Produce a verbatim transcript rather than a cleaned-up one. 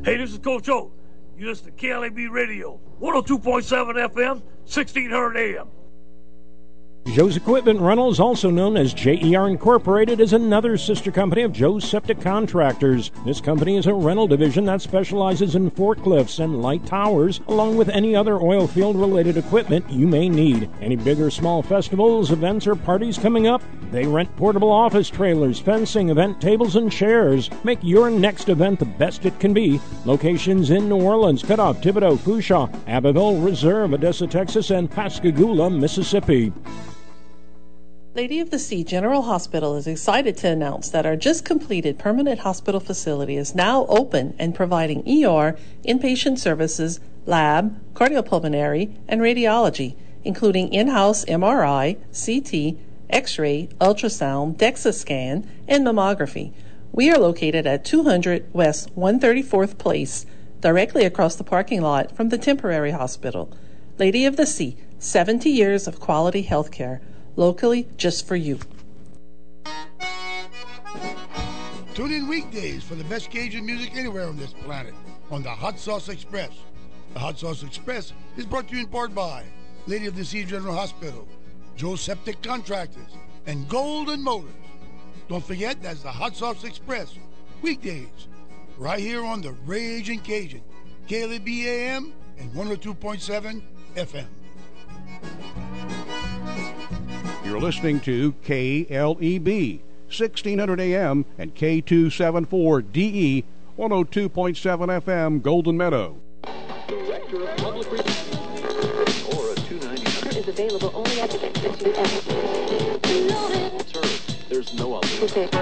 Hey, this is Coach O. You listen to K L A B Radio, one oh two point seven F M, sixteen hundred A M. Joe's Equipment Rentals, also known as J E R Incorporated, is another sister company of Joe's Septic Contractors. This company is a rental division that specializes in forklifts and light towers, along with any other oil field-related equipment you may need. Any big or small festivals, events, or parties coming up? They rent portable office trailers, fencing, event tables, and chairs. Make your next event the best it can be. Locations in New Orleans, Cutoff, Thibodaux, Fusha, Abbeville, Reserve, Odessa, Texas, and Pascagoula, Mississippi. Lady of the Sea General Hospital is excited to announce that our just completed permanent hospital facility is now open and providing E R, inpatient services, lab, cardiopulmonary, and radiology, including in-house M R I, C T, X-ray, ultrasound, DEXA scan, and mammography. We are located at two hundred West one hundred thirty-fourth Place, directly across the parking lot from the temporary hospital. Lady of the Sea, seventy years of quality health care. Locally, just for you. Tune in weekdays for the best Cajun music anywhere on this planet on the Hot Sauce Express. The Hot Sauce Express is brought to you in part by Lady of the Sea General Hospital, Joe Septic Contractors, and Golden Motors. Don't forget, that's the Hot Sauce Express, weekdays, right here on the Raging Cajun, K L A B A M and one oh two point seven F M. You're listening to K L E B, sixteen hundred A M and K two seventy-four D E, one oh two point seven F M, Golden Meadow. Director of Public Relations, or a two ninety-nine is available only at the Sir, there's no other.